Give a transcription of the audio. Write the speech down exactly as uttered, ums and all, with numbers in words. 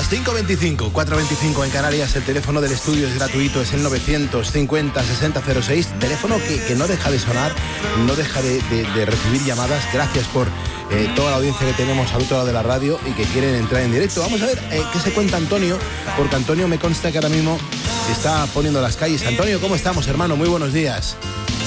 cinco veinticinco, cuatro veinticinco en Canarias. El teléfono del estudio es gratuito, es el novecientos cincuenta sesenta cero seis. Teléfono que, que no deja de sonar, no deja de, de, de recibir llamadas. Gracias por eh, toda la audiencia que tenemos al otro lado de la radio y que quieren entrar en directo. Vamos a ver eh, qué se cuenta Antonio, porque Antonio me consta que ahora mismo está poniendo las calles. Antonio, ¿cómo estamos, hermano? Muy buenos días.